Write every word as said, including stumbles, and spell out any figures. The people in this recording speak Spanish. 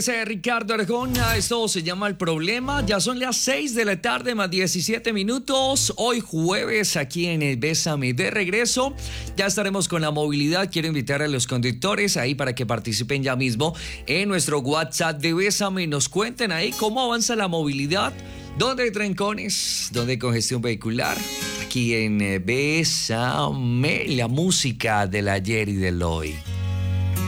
es eh, Ricardo Arjona. Esto se llama El Problema. Ya son las seis de la tarde más diecisiete minutos. Hoy jueves aquí en el Bésame de regreso. Ya estaremos con la movilidad. Quiero invitar a los conductores ahí para que participen ya mismo en nuestro WhatsApp de Bésame y nos cuenten ahí cómo avanza la movilidad. ¿Dónde hay trancones? ¿Dónde hay congestión vehicular? Aquí en eh, Bésame, la música del ayer y del hoy.